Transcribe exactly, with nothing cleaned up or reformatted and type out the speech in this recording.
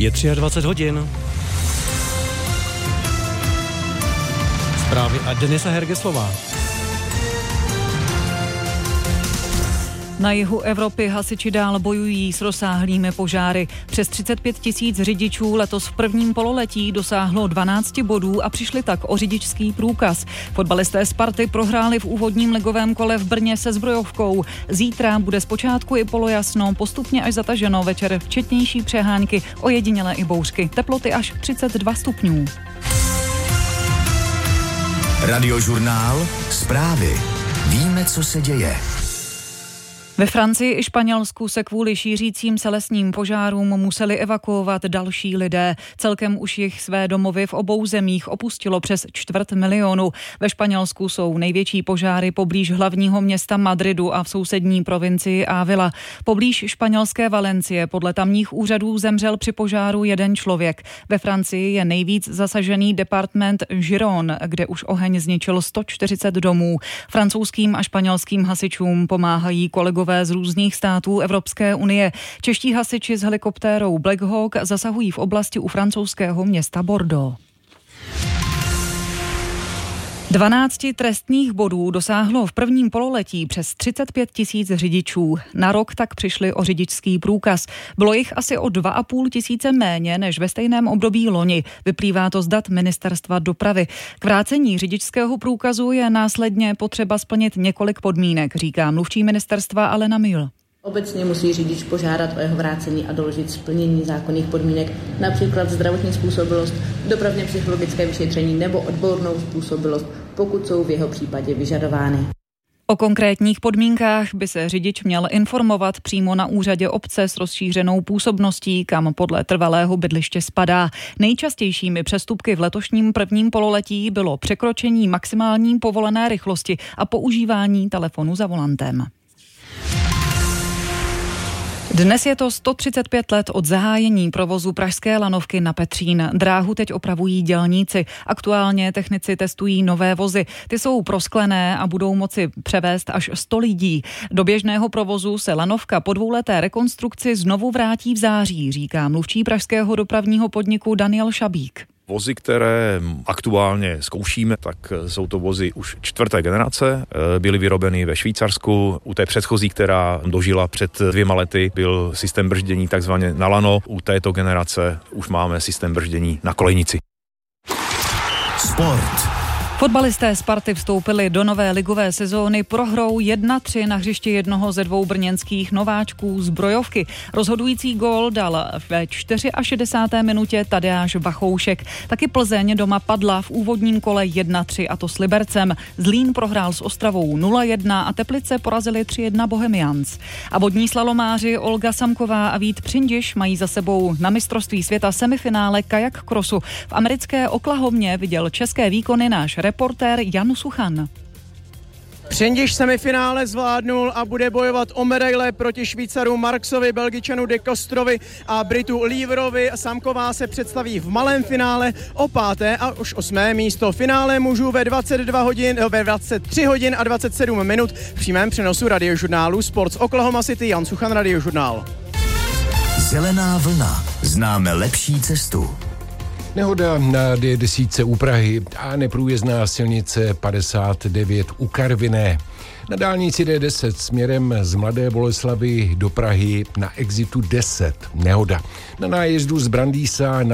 Je dvacet tři hodin. Zprávy a Denisa Hergeslová. Na jihu Evropy hasiči dál bojují s rozsáhlými požáry. Přes třicet pět tisíc řidičů letos v prvním pololetí dosáhlo dvanáct bodů a přišli tak o řidičský průkaz. Fotbalisté Sparty prohráli v úvodním ligovém kole v Brně se Zbrojovkou. Zítra bude zpočátku i polojasno, postupně až zataženo, večer včetnější přehánky, ojedinělé i bouřky. Teploty až třicet dva stupňů. Radiožurnál, zprávy. Víme, co se děje. Ve Francii i Španělsku se kvůli šířícím se lesním požárům museli evakuovat další lidé. Celkem už jich své domovy v obou zemích opustilo přes čtvrt milionu. Ve Španělsku jsou největší požáry poblíž hlavního města Madridu a v sousední provincii Ávila. Poblíž španělské Valencie podle tamních úřadů zemřel při požáru jeden člověk. Ve Francii je nejvíc zasažený departement Giron, kde už oheň zničil sto čtyřicet domů. Francouzským a španělským hasičům pomáhají kolegové z různých států Evropské unie. Čeští hasiči s helikoptérou Black Hawk zasahují v oblasti u francouzského města Bordeaux. dvanáct trestních bodů dosáhlo v prvním pololetí přes třicet pět tisíc řidičů. Na rok tak přišli o řidičský průkaz. Bylo jich asi o dva a půl tisíce méně než ve stejném období loni. Vyplývá to z dat Ministerstva dopravy. K vrácení řidičského průkazu je následně potřeba splnit několik podmínek, říká mluvčí ministerstva Alena Mühl. Obecně musí řidič požádat o jeho vrácení a doložit splnění zákonných podmínek, například zdravotní způsobilost, dopravně psychologické vyšetření nebo odbornou způsobilost, pokud jsou v jeho případě vyžadovány. O konkrétních podmínkách by se řidič měl informovat přímo na úřadě obce s rozšířenou působností, kam podle trvalého bydliště spadá. Nejčastějšími přestupky v letošním prvním pololetí bylo překročení maximální povolené rychlosti a používání telefonu za volantem. Dnes je to sto třicet pět let od zahájení provozu pražské lanovky na Petřín. Dráhu teď opravují dělníci. Aktuálně technici testují nové vozy. Ty jsou prosklené a budou moci převést až sto lidí. Do běžného provozu se lanovka po dvouleté rekonstrukci znovu vrátí v září, říká mluvčí pražského dopravního podniku Daniel Šabík. Vozy, které aktuálně zkoušíme, tak jsou to vozy už čtvrté generace. Byly vyrobeny ve Švýcarsku. U té předchozí, která dožila před dvěma lety, byl systém brždění takzvaně na lano. U této generace už máme systém brždění na kolejnici. Sport. Fotbalisté Sparty vstoupili do nové ligové sezóny prohrou jedna tři na hřišti jednoho ze dvou brněnských nováčků Zbrojovky. Rozhodující gól dal ve šedesáté čtvrté minutě Tadeáš Bachoušek. Taky Plzeň doma padla v úvodním kole jedna tři, a to s Libercem. Zlín prohrál s Ostravou nula jedna a Teplice porazili tři jedna Bohemians. A vodní slalomáři Olga Samková a Vít Přindiš mají za sebou na mistrovství světa semifinále kajak krosu. V americké Oklahomě viděl české výkony náš reportér Jan Suchan. Přindiš semifinále zvládnul a bude bojovat o medaile proti Švýcaru Marksovi, Belgičanu De Costrovi a Britu Leverovi. Samková se představí v malém finále o páté a už osmé místo. Finále mužů ve dvacet dva hodin, ve dvacet tři hodin a dvacet sedm minut v přímém přenosu radiožurnálu Sport z Oklahoma City. Jan Suchan, radiožurnál. Zelená vlna. Známe lepší cestu. Nehoda na D deset u Prahy a neprůjezdná silnice padesát devět u Karviné. Na dálnici D deset směrem z Mladé Boleslavi do Prahy na exitu deset nehoda. Na nájezdu z Brandýsa